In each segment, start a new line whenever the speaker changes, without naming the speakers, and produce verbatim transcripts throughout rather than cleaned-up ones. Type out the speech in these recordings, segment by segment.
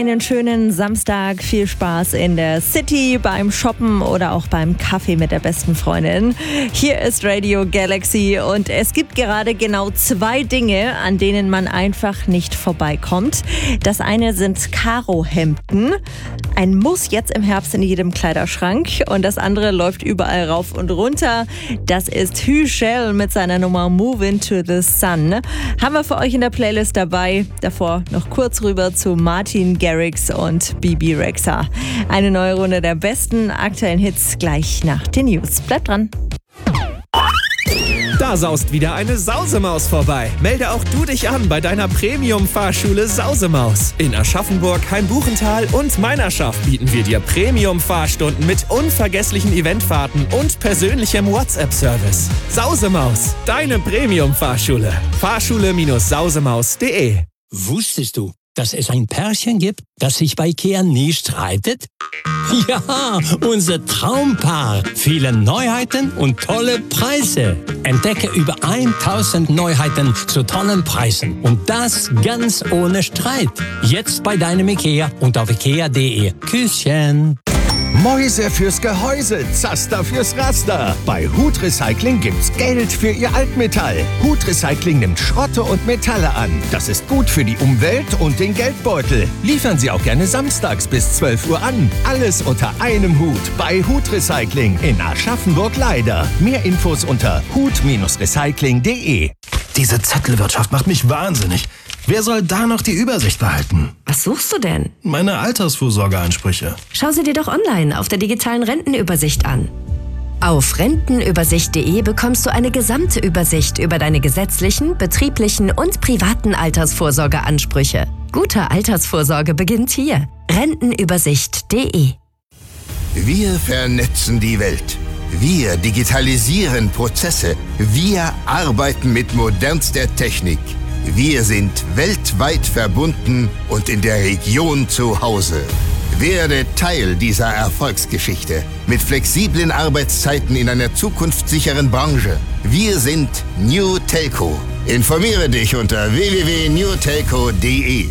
einen schönen Samstag. Viel Spaß in der City, beim Shoppen oder auch beim Kaffee mit der besten Freundin. Hier ist Radio Galaxy und es gibt gerade genau zwei Dinge, an denen man einfach nicht vorbeikommt. Das eine sind Karohemden. Ein Muss jetzt im Herbst in jedem Kleiderschrank. Und das andere läuft überall rauf und runter. Das ist Hüschel mit seiner Nummer Move Into the Sun. Haben wir für euch in der Playlist dabei. Davor noch kurz rüber zu Martin Garrix und Bibi Rexha. Eine neue Runde der besten aktuellen Hits gleich nach den News. Bleibt dran.
Da saust wieder eine Sausemaus vorbei. Melde auch du dich an bei deiner Premium-Fahrschule Sausemaus. In Aschaffenburg, Heimbuchental und Meinerschaft bieten wir dir Premium-Fahrstunden mit unvergesslichen Eventfahrten und persönlichem WhatsApp-Service. Sausemaus, deine Premium-Fahrschule. Fahrschule Sausemaus punkt de.
Wusstest du, dass es ein Pärchen gibt, das sich bei Ikea nie streitet? Ja, unser Traumpaar. Viele Neuheiten und tolle Preise. Entdecke über tausend Neuheiten zu tollen Preisen. Und das ganz ohne Streit. Jetzt bei deinem Ikea und auf ikea punkt de. Küsschen.
Mäuse fürs Gehäuse, Zaster fürs Raster. Bei Hut Recycling gibt's Geld für Ihr Altmetall. Hut Recycling nimmt Schrotte und Metalle an. Das ist gut für die Umwelt und den Geldbeutel. Liefern Sie auch gerne samstags bis zwölf Uhr an. Alles unter einem Hut bei Hut Recycling in Aschaffenburg-Leider. Mehr Infos unter hut Recycling punkt de.
Diese Zettelwirtschaft macht mich wahnsinnig. Wer soll da noch die Übersicht behalten?
Was suchst du denn?
Meine Altersvorsorgeansprüche.
Schau sie dir doch online auf der digitalen Rentenübersicht an. Auf rentenübersicht punkt de bekommst du eine gesamte Übersicht über deine gesetzlichen, betrieblichen und privaten Altersvorsorgeansprüche. Gute Altersvorsorge beginnt hier. rentenübersicht punkt de.
Wir vernetzen die Welt. Wir digitalisieren Prozesse. Wir arbeiten mit modernster Technik. Wir sind weltweit verbunden und in der Region zu Hause. Werde Teil dieser Erfolgsgeschichte mit flexiblen Arbeitszeiten in einer zukunftssicheren Branche. Wir sind New Telco. Informiere dich unter w w w punkt new telco punkt de.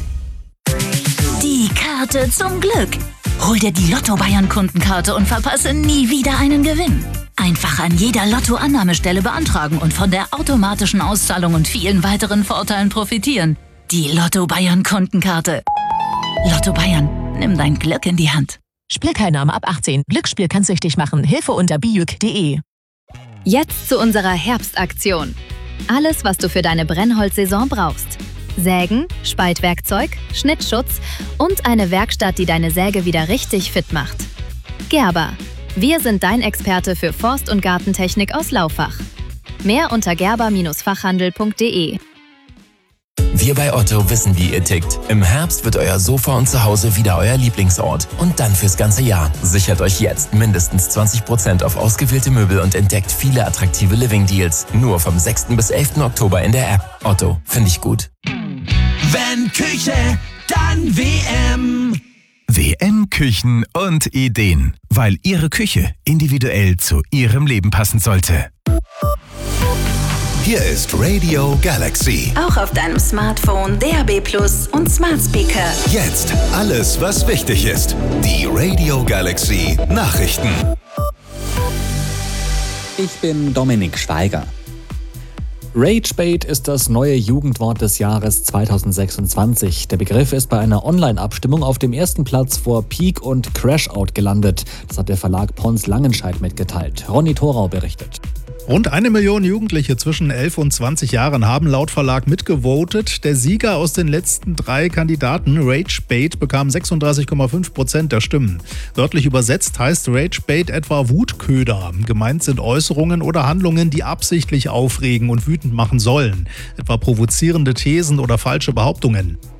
Die Karte zum Glück. Hol dir die Lotto Bayern Kundenkarte und verpasse nie wieder einen Gewinn. Einfach an jeder Lotto-Annahmestelle beantragen und von der automatischen Auszahlung und vielen weiteren Vorteilen profitieren. Die Lotto Bayern Kundenkarte. Lotto Bayern, nimm dein Glück in die Hand.
Spielteilnahme ab achtzehn. Glücksspiel kann süchtig machen. Hilfe unter bijuk punkt de.
Jetzt zu unserer Herbstaktion. Alles, was du für deine Brennholzsaison brauchst. Sägen, Spaltwerkzeug, Schnittschutz und eine Werkstatt, die deine Säge wieder richtig fit macht. Gerber. Wir sind dein Experte für Forst- und Gartentechnik aus Laufach. Mehr unter gerber Fachhandel punkt de.
Wir bei Otto wissen, wie ihr tickt. Im Herbst wird euer Sofa und Zuhause wieder euer Lieblingsort. Und dann fürs ganze Jahr. Sichert euch jetzt mindestens zwanzig Prozent auf ausgewählte Möbel und entdeckt viele attraktive Living-Deals. Nur vom sechsten bis elften Oktober in der App. Otto, finde ich gut.
Wenn Küche, dann W M.
W M Küchen und Ideen, weil Ihre Küche individuell zu Ihrem Leben passen sollte.
Hier ist Radio Galaxy.
Auch auf deinem Smartphone, D A B Plus und Smart Speaker.
Jetzt alles, was wichtig ist. Die Radio Galaxy Nachrichten.
Ich bin Dominik Schweiger. Ragebait ist das neue Jugendwort des Jahres zweitausendsechsundzwanzig. Der Begriff ist bei einer Online-Abstimmung auf dem ersten Platz vor Peak und Crashout gelandet. Das hat der Verlag Pons Langenscheidt mitgeteilt. Ronny Thorau berichtet.
Rund eine Million Jugendliche zwischen elf und zwanzig Jahren haben laut Verlag mitgevotet. Der Sieger aus den letzten drei Kandidaten, Ragebait, bekam sechsunddreißig Komma fünf Prozent der Stimmen. Wörtlich übersetzt heißt Ragebait etwa Wutköder. Gemeint sind Äußerungen oder Handlungen, die absichtlich aufregen und wütend machen sollen. Etwa provozierende Thesen oder falsche Behauptungen.